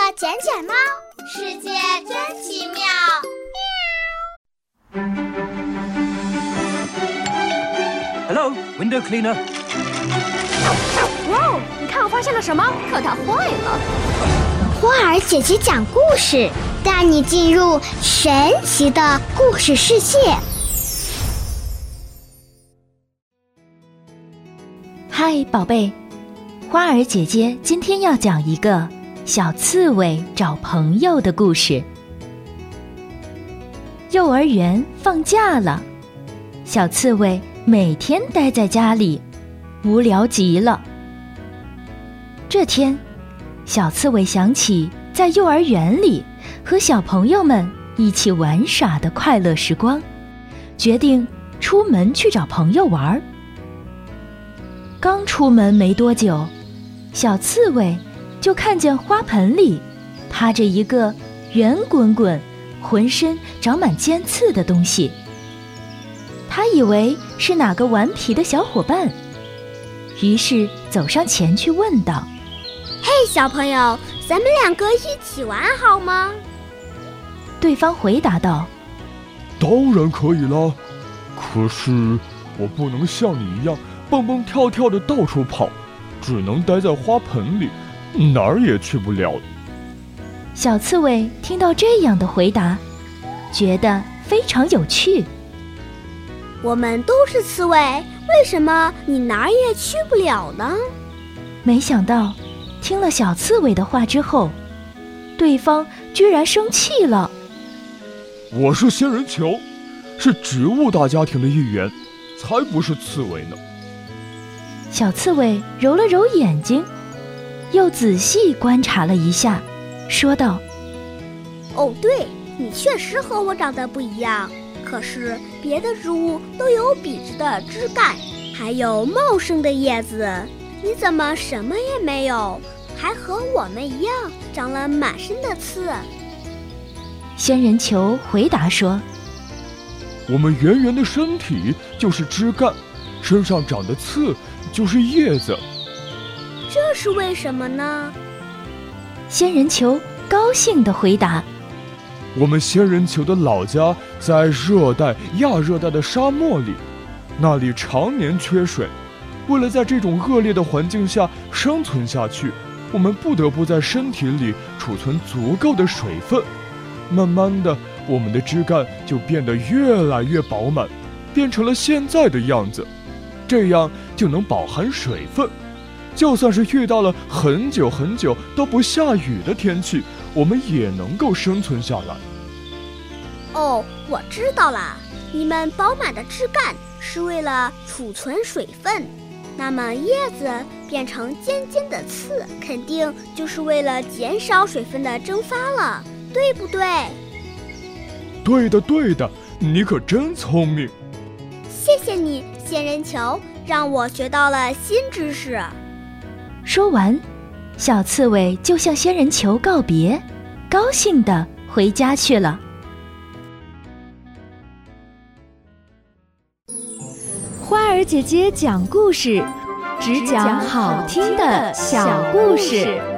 捡捡猫，世界真奇妙。 Hello, window cleaner. 哇，你看我发现了什么？可它坏了。 花儿姐姐讲故事，带你进入神奇的故事世界。 嗨，宝贝，花儿姐姐今天要讲一个小刺猬找朋友的故事。幼儿园放假了，小刺猬每天待在家里，无聊极了。这天，小刺猬想起在幼儿园里和小朋友们一起玩耍的快乐时光，决定出门去找朋友玩。刚出门没多久，小刺猬就看见花盆里趴着一个圆滚滚、浑身长满尖刺的东西。他以为是哪个顽皮的小伙伴，于是走上前去问道：“ 嘿，小朋友，咱们两个一起玩好吗？” 对方回答道：“ 当然可以了，可是我不能像你一样蹦蹦跳跳的到处跑，只能待在花盆里，哪儿也去不了。” 小刺猬听到这样的回答，觉得非常有趣。 我们都是刺猬，为什么你哪儿也去不了呢？ 没想到，听了小刺猬的话之后，对方居然生气了。 我是仙人球，是植物大家庭的一员，才不是刺猬呢。 小刺猬揉了揉眼睛，又仔细观察了一下，说道：“ 哦，对，你确实和我长得不一样。可是别的植物都有笔直的枝干，还有茂盛的叶子，你怎么什么也没有，还和我们一样长了满身的刺？” 仙人球回答说：“ 我们圆圆的身体就是枝干，身上长的刺就是叶子。” 这是为什么呢？ 仙人球高兴地回答：“ 我们仙人球的老家在热带、亚热带的沙漠里，那里常年缺水。为了在这种恶劣的环境下生存下去，我们不得不在身体里储存足够的水分。慢慢的，我们的枝干就变得越来越饱满，变成了现在的样子。这样就能饱含水分。就算是遇到了很久很久都不下雨的天气，我们也能够生存下来。” 哦，我知道了，你们饱满的枝干是为了储存水分，那么叶子变成尖尖的刺，肯定就是为了减少水分的蒸发了，对不对？ 对的，对的，你可真聪明。 谢谢你，仙人球，让我学到了新知识。 说完，小刺猬就向仙人球告别，高兴地回家去了。 花儿姐姐讲故事，只讲好听的小故事。